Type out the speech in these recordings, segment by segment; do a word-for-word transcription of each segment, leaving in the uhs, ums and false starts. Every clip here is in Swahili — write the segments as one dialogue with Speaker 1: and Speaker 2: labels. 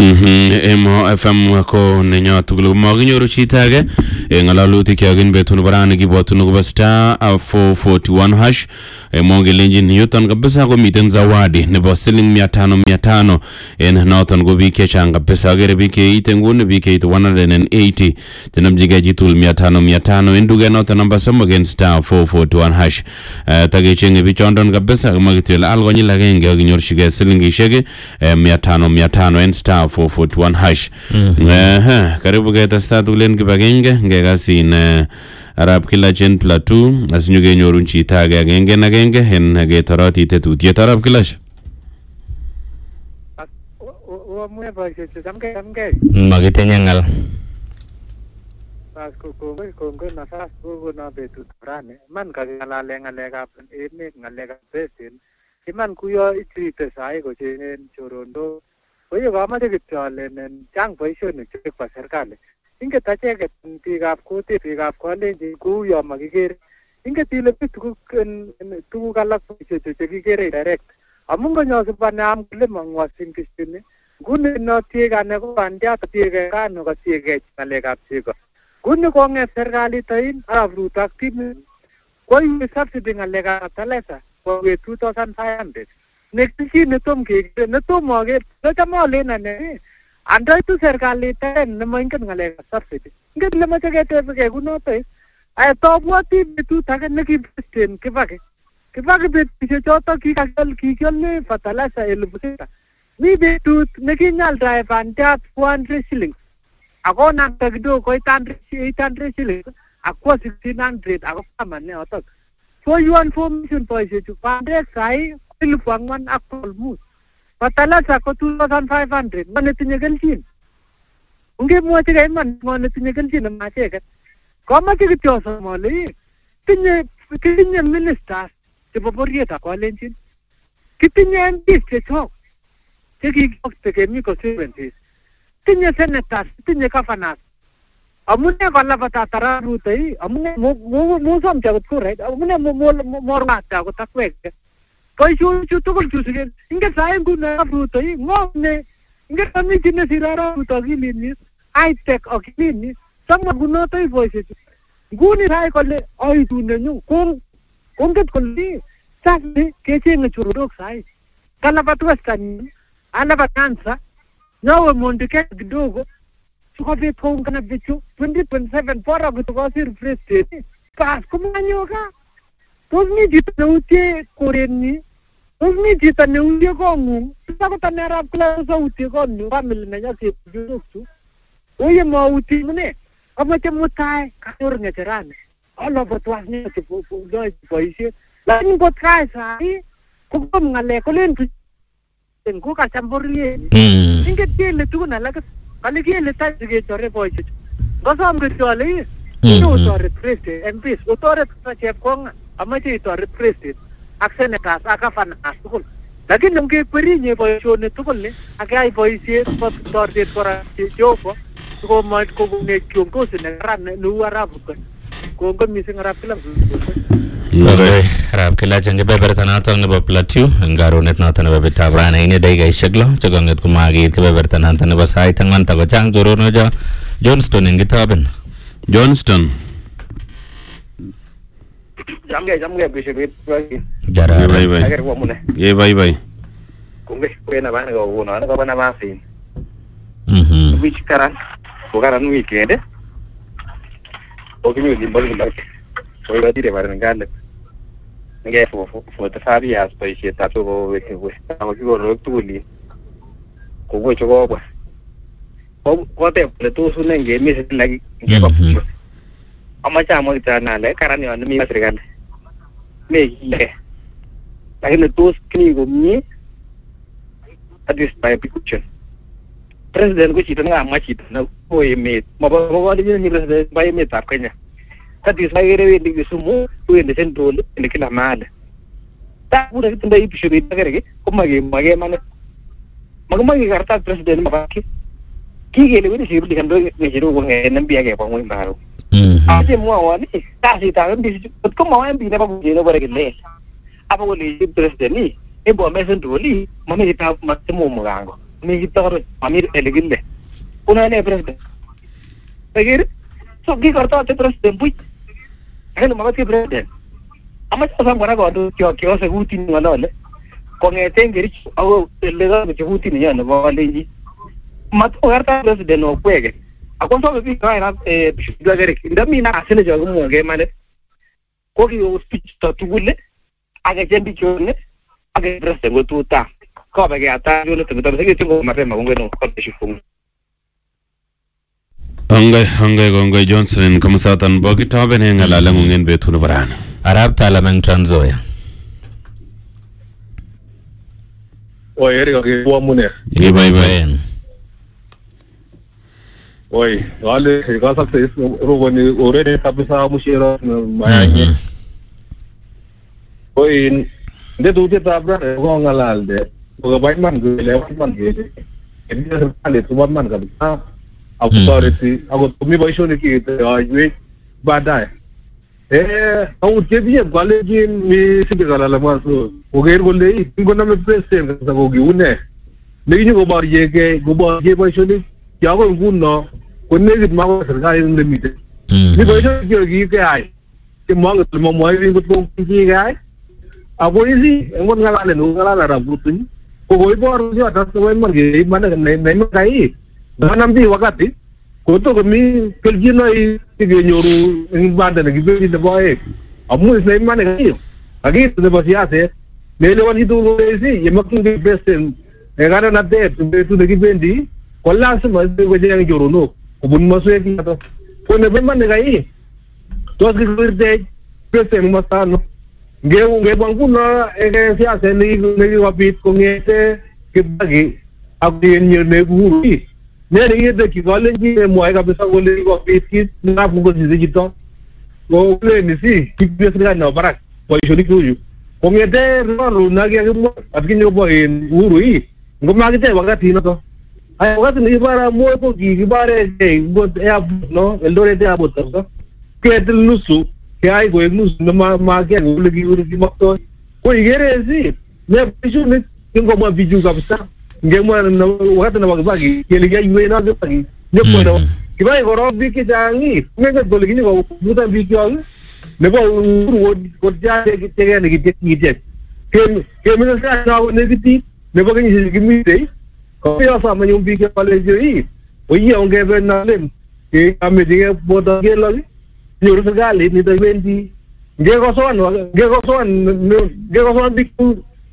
Speaker 1: Mhm emo F M ko nenyo tugulu maginyoru chitage ngalalutik yagin betun barani gibotun go star four forty-one hash emo gelenjin yuton kabisa ko miten zawadi nebo siling mia tano mia tano en noton go bike changa pesa gere bike itengun bike it one hundred eighty tenamjiga jitul mia tano mia tano enduge noton number some against star four forty-one hash tage chenge bichondon kabisa magitel algo nyila genge aginyor shige siling shege mia tano mia tano en star four forty-one hash. Eh karibu geta start ulen kibagenge ngegasin arab kila chen plateau asinyuge nyorun chita ga genge na genge hen ge tarati tetutiet arab kilash
Speaker 2: o mo ba che samge samge
Speaker 3: magitenya ngal
Speaker 2: pas ko ko ko ko na fas ko na betu rane man ka ngala ngale ga eme ngale ga besin iman kuyo itrite sai ko chen chorondo oye gamache kityolenen chang boisionik chebo serikali inget acheket biikab kutit biikab kalenjin kou yo makikere inget ile tuguk tuguk alak chekikere direct amun konyosu banam kile mangwasin kistini nguni no tiegane ko bandiat tiege kano ko tiege ngalekab chego nguni konget serikali tain arab rutak tim koi subsidy ngalekab talesa ko two thousand five hundred next year netom ke netom age netam lena ne andai tu serikali ten nemainkan ngale subsidy nget le mache ke te guno te ay to bwati tu tage ne ki president ke bage ke bage be piche chota ki kakal ki kyolle fatala sa elbusita ni be tu ne ki nyal drive anta four hundred shillings ako na tagdo ko eight hundred shillings ako sixteen hundred ako kamane otak for you information paise chu pandre sai Ilupangman akol mus. Patala sa ko two thousand five hundred. Mana tinye galchin. Unge mo tiga man mana tinye galchin na cheka. Kama tiga tiosa mali. Tinye tinye ministers. Tiba borieta ko lenchin. Kitinye M Ps che chok. Tiki okte ke mi constituencies. Tinye senators, tinye governors. Amune kala bata tararu tai. Amune mo mo mo som jagot ko right. Amune mo mo mo rata ko takwek. Koi chu chu tukul chu sige inge sai guna fruto i ngonne inge kami jinne sirara fruto gilini high tech ogilini sama guna tai voice guni sai kolle oi tunne nyu kon konget kolli sasne keche nge churudok sai kana patwastan ana vakansa nawe mondike kidogo suko ve thong kana bichu twenty twenty-seven pora kutoka sir president pas kumanyoka Tosmi jita neutie koreni, tosmi jita neutie kongu, kita ko tanarap kala sa utie kongu, family na niya si Juruksu. Oye mo utie mune, kama te mutai, kayor nga charane. Ala batwas niya si Fufudoy, si Poisye. Lain ko try sa ay, kung ngale ko len, ko kasamboriye. Ingit kile tu na lakas, kaligile tayo sige chore Poisye. Kasam ko chole, ito utore president, M Ps, utore sa chef konga. Amache itoret president ak senators ak governors tukul lakini ngekwerie boisionik tukul ni akayai boisiet bo toret kora Jehova sikomuch kokonech kiongozi nekaran neu arap kongoi mising arap kila
Speaker 3: Ngoi arap kila change beberta naton nebo plateau ngaronet noton nebo betab rana ine dakikaishek lo chekonget komagit kebeberta noton nebo sait ang'wan tako chang chorono jo Johnston eng kitoben
Speaker 1: Johnston
Speaker 2: Jamge jamge bishopit bagi.
Speaker 3: Jara
Speaker 1: bye bye.
Speaker 2: Agar gua mune.
Speaker 1: Ye bye bye.
Speaker 2: Kungge pena bana go guna na bana masin.
Speaker 3: Mhm.
Speaker 2: Which karan? Bukan weekend. Oke mi di balik balik. So ya dire baran gande. Nge fo fo ta sabi as pa isi ta to go weke we. Amo ki go ro tuli. Ko go chogo ba. Ko ko te le tu su ne nge mi se lagi nge ba. Amacha mo itana le karani on mi masrigan me le lakini tos kini go mi adis by picture president ko chita nga ma chita na ko yeme mo ba ko di ni president by me tap kanya adis by re di sumu ko ende sento le kila mala ta pura kitu by picture ita kare ko mage mage man magmagi karta president ma ki ki gele we di di kando ne jiro ko nge nambi age pa mo mbaro Aje mo awani kasi ta mbi ko mo mbi na ba bujelo bare kile apa wole president ni e bo mesen doli mo me ta matemo mugango mi kitoret amir elegille kuna ne president tegir so ki karta te president buch hen magat ki president ama sam kora ko kyo kyo se guti ni wala kongeten gerich ago lega ke guti ni yana ba lenji mat karta president no kwege akon to bi ka ina e bishuga gere ndami na asene jogo mo ge mane ko ki o speech to tugule aga jendi chone aga president go tuta ko ba ga ta yo le to se ke ngo mare ma ngo no ko bishuga
Speaker 1: Ongai ongai ongai Johnson kama satan bogi taben he ngala ngungen betunu barana
Speaker 3: Arab talamang Transoya
Speaker 4: Oi eri ke wa mune
Speaker 1: Ge bai bai
Speaker 4: Oi wale ka sa se rogo ni ore ne sabisa mushira mayanye Oi nde tu te tabra ko ngala alde ko bai man ge le man ge ni se ale tu man ka ta authority ago tumi baisho ni ki ajwe badai eh au jebi college mi sibe kala la maso oger golle ingo na me president ka go gi une ne ni go bar ye ke go bar ye baisho ni kya go nguno ko ne git ma go sarkar in le mite ni baisho ki gi ke ai ke mo ngot mo mo ri go ko ki ga ago isi ngon ngala le no ngala la ra butu ko go bor jo ta so man ge man ne ne ma kai Nanam di wakati, koto kami kerja nai tiga nyoru ingin dan gitu di depan. Amu isai mana kau? Lagi tu depan siapa? Melewan itu lesi, yang makin ke president. Negara nanti tu tu lagi bendi. Kalau semua tu kerja yang nyoru no, kubun masuk yang kita. Kau ni mana kau? Tuas kerja president masa no. Geu geu bangku na eh siapa ni ni wapit kongete kebagi. Aku yang nyoru ni. Nere yede ki college ni moaga pesa gole ko piti na fungo zizi jito ko le ni si ki pesa na barak po ishoni kuju ko ngete ro na ge mo atkin yo bo en urui ngom na gite wakati no to ay wakati ni bara mo ko ki bare ge bo ya no el dore de abot to ke del nusu ke ay go nusu no ma ma ge gole gi uri ki makto ko igere si ne ishoni ngo mo video ka pesa ngemo na wakati na wakati kile yeye na wakati nyepo na kibai goro biki jangi ngenge doligi ni ko muta biki al ne ko uru ko jaje ki tege ne ki ki je kem kem ne sa na ne ki ne ko ni ki mi dei ko ya sa ma yum biki pale je yi o yi on ge ben na lem ke ame dige boda ge lo ni uru ga le ni de bendi ge ko so no ge ko so ge ko so biki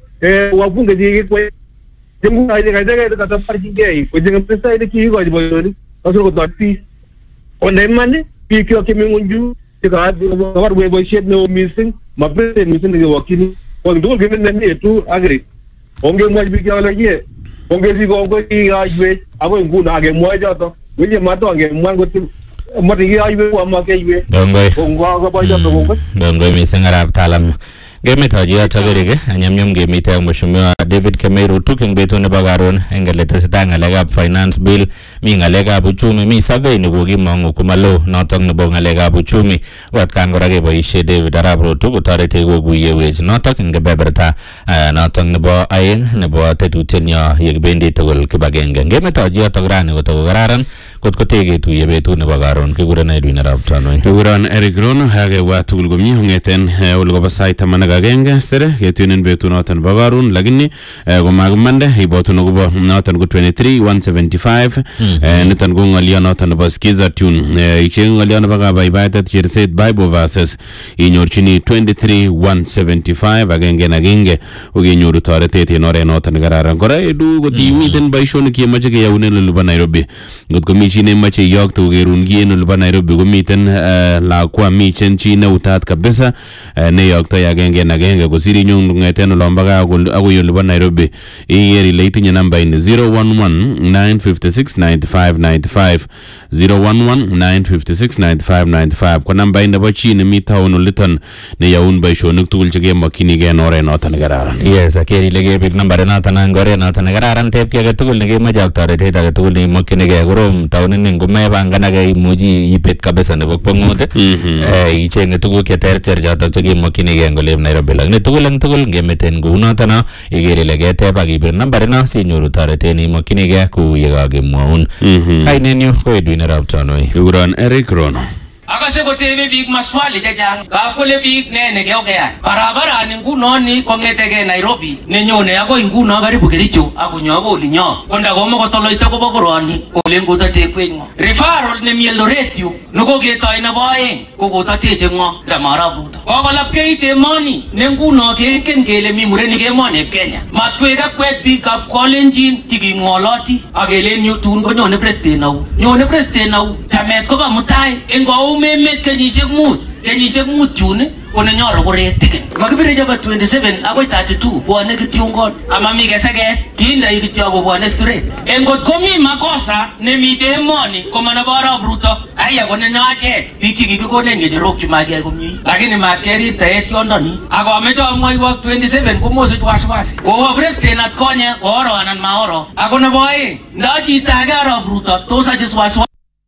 Speaker 4: eh wa bunga je ko Jemu aja kaja kaja kata pergi gay, kau jangan percaya ini kiri kau aja boleh ni, kau suruh kau tapi, kau ni mana, pikir kau mengunjung, jika ada kabar boy boy shit no missing, macam ni missing ni wakini, kau tu kau kena ni itu agri, kau kau mau pikir apa lagi, kau kau si kau kau kiri aja, apa yang kau nak mau aja tu, kau je matu aja, mau kau tu, mau kiri aja, kau mau kiri aja, kau kau kau aja tu kau.
Speaker 3: Dongoi missing Arab talam. Game thaji acha gerege anyam nyam game ta mushumwa David Kemeru tuking beto ne bagaron engale tasita ngalega finance bill mi ngalega buchumi mi survey ne gogi mangu kumalo notong ne bo ngalega buchumi wat kangora ge boishe David Arabro tu authority go guye wage notok nge beberta notong ne bo ayen ne bo tetu tenya yeg bendi togol ke bagenge game thaji atagrane go to gararan kot ko tege tu ye beto ne bagaron ke gurana edwina rabtano
Speaker 1: Guran Eric Rono hage watugul gomni ngeten ulgo basai tamana gagenge sere yetunen betu notan bagarun lagini go magmande hibotu no go notan go twenty-three one seventy-five netan go ngalia notan baskiza tune icheng ngalia baga bai bai tat chirset bible verses inyorchini twenty-three one seventy-five agenge nagenge uge nyoru torete te nore notan gararan gora edu go timiten baishon ki mache ke yaune lulba Nairobi got ko michine mache yok to gerun gi lulba Nairobi go miten la kwa michen chine utat kabisa ne yok to yagenge nagenge go siri nyung ngeten lombaga ago yulba Nairobi iyeri leitinya namba in zero one one nine five six nine five nine five zero one one nine five six nine five nine five ko namba in bachi ne mi tawno liton ne yaun bay shonuk tugul chege makini ge nore no tan gararan
Speaker 3: yes akeri lege big number na tan ngore na tan gararan tep ke tugul ne ge majak tare te ta tugul ni makini ge gorom taunen ngomepanganake imuchi ipet kabisa nebo kwangut eh ichenge tuguk cheterter chotok chekimokchinigei ngolep Nairobi lakini tugul eng tugul ngemeten kounotono ikere ile keteb ak ibir nambarino sinyoru toretet neimokchinigei kou yekakimwaun. Kainenyu ko Edwin Arap Tanoi.
Speaker 1: Kikuron Eric Rono.
Speaker 5: Akase kotebe biik maswali chechang. Kakole biik ne nekeokeyai. Barabarani nguno ni kongetege Nairobi nenyone akoi nguno karibu Kericho akonyo akoi olinyo. Konda komo kotoloita kobo koroni ole ngotatekweny ngo. Referral ne Eldoret yu nukoketoi nebo aeng kokotateche ngo ndamarabuto. Kokolapkeit emoni ne nguno kengen kele mi murenik emoni Kenya. Matkwek akwet biik ab Kolenjin chikingoloti akelen yu tun konyone president au. Nyone president au. Tamet koba mutai engo memet kenyisiek mut kenyisiek mut yun kone nyoro koretiken makibire jaba twenty-seven akoi thirty-two bwane kityongon ama mi keseket kinda ikityo kobwane straight engot komi makosa nemite emoni komana bara bruto aya kone nyache bichi kikikonen ngejero kimage komyi lakini makeri taet yondoni ako ameto amwaiwa twenty-seven komose twaswasi ko president atkonye oro anan maoro ako ne boy ndaji tagaro bruto tosa jiswaswa.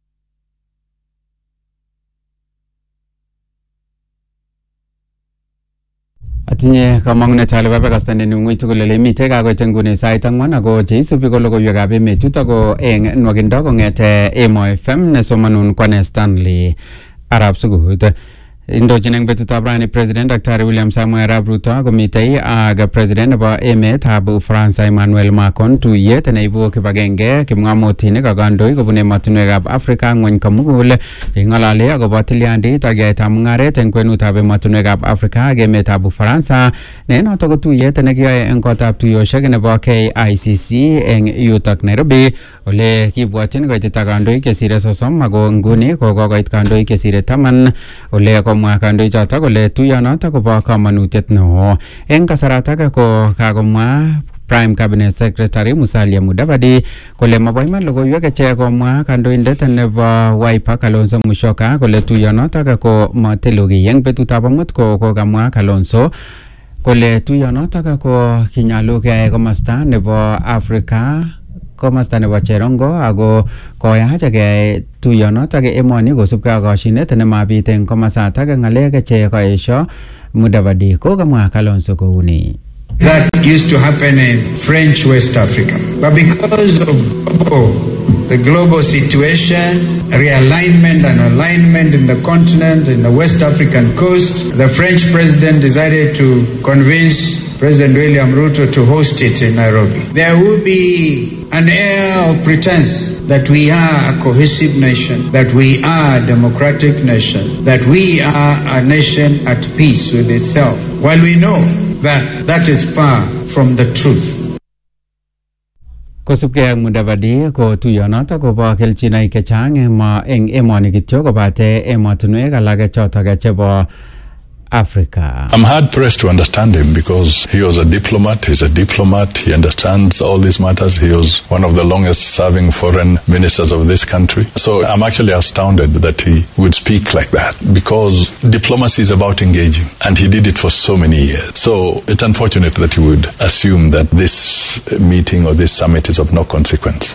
Speaker 6: Atinye kamangunet ale babakastande ni ngui tugul le mite kakoit nguni sait angwan ako cheisubi ko logoiwekab emet yutok ko eng nwakindo kongete Emo F M nesomanun kwane Stanley Arab Sugut. Indochin eng betutab rani President Daktari William Samoei Arap Ruto komitei ak President nebo emetab Ufaransa Emmanuel Macron tuyet neibu kibagenge kipng'omotinik ak kandoik kobun emotinwekab Afrika ng'ony komugul ing'ololi akobo tilyandit ak yaetab mung'aret eng kwenutab emotinwekab Afrika ak emetab Ufaransa ne notok ko tuyet nekiyoe eng kotab tuyoshek nebo K I C C eng yutok Nairobi ole kibwotyin koitita kandoik chesire sosom ako nguni kokokoit kandoik chesire taman ole komwa kandoichotok kole tuyonotok kobo kamanutiet neo. Eng kasaratak ko kakomwa Prime Cabinet Secretary Musalia Mudavadi kole mabo iman logoiwek che komwa kandoindet nebo Wiper Kalonzo Musyoka kole tuyonotok ko matelugi eng betutab amut ko kokamwa Kalonzo kole tuyonotok ko kinyalu keyai komasta nebo Afrika komasta nebo Cherongo ako koyach keyai tuyonotok emoni kosubkei ak koshinet nemabit eng komasatak ng'alek che koesho Mudavadi kokamwa Kalonzo kouni.
Speaker 7: That used to happen in French West Africa. But because of oh, the global situation, realignment and alignment in the continent, in the West African coast, the French president decided to convince President William Ruto to host it in Nairobi. There will be an air of pretense that we are a cohesive nation, that we are a democratic nation, that we are a nation at peace with itself, while we know that that is far from the truth.
Speaker 6: Kosubkei ak Mudavadi ko tuyonotok kobo kelchinoik chechang eng emoni kityo kobate emotinwek alak chotok chebo Africa.
Speaker 8: I'm hard pressed to understand him because he was a diplomat, he's a diplomat, he understands all these matters. He was one of the longest serving foreign ministers of this country. So I'm actually astounded that he would speak like that because diplomacy is about engaging and he did it for so many years. So it's unfortunate that he would assume that this meeting or this summit is of no consequence.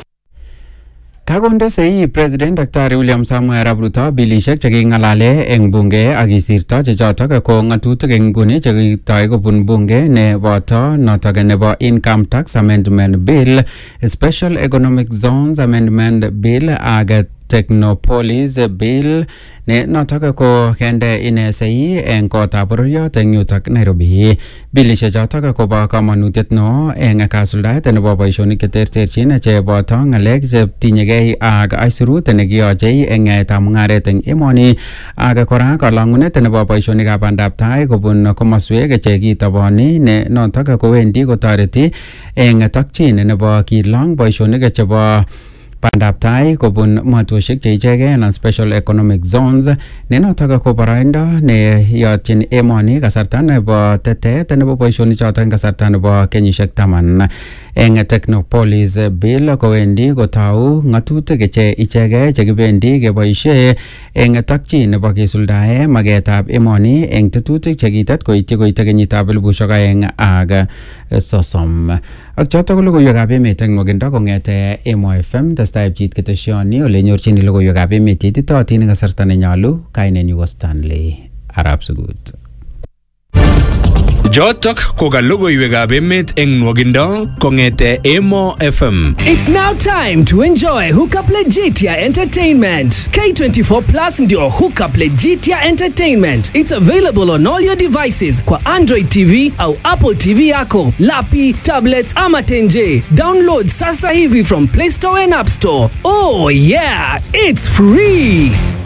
Speaker 6: Kakonde sei President Daktari William Samoei Arap Ruto bilishek cheking'alale eng bunge akisirto chechotok ko ng'atutik eng nguni chekitoi kobun bunge neboto notok nebo Income Tax Amendment Bill, Special Economic Zones Amendment Bill ak Technopolis Bill ne notok ko kende ine sei eng kotab bororiot eng yutok Nairobi. Bilishek chotok kobo kamanutiet no eng kasuldaet nebo boisionik cheterterchin cheboto ng'alek chetinyegei ak aisurut nekiyochei eng yaetab mung'aret eng emoni ak kora kalang'unet nebo boisionikab bandab tai kobun komoswek chekitoboni ne notok kowendi kotoreti eng tokchin nebo kilong boisionik chebo bandab tai kobun matoshek che ichegei anan special economic zones ne notok ko boroindo ne yotyin emoni kasarta nebo tetet nebo boisionik chotok eng kasarta nebo kenyisiek taman. eng Technopolis bill kowendi kotau ngatutik che ichege che kibendi keboishe eng takchi nebo kesuldae magetab emoni eng tetutik che kitet koityi koite kenyitab elipushek aeng ak sosom. Ak choto ko logoiwekab emet eng nwakindo kongete Emo F M testai pchit keteshoni ole nyorchini logoiwekab emet ititootin eng kasarta nenyolu. Kainenyu ko Stanley Arab Sugut.
Speaker 9: Jotok ko ka logoiwekab emet eng nwakindo kongete Emo F M.
Speaker 10: It's now time to enjoy Hookup Legitia Entertainment. K twenty-four Plus ndio Hookup Legitia Entertainment. It's available on all your devices kwa Android T V au Apple T V yako, lapi, tablets ama tenje. Download sasa hivi from Play Store and App Store. Oh yeah, it's free.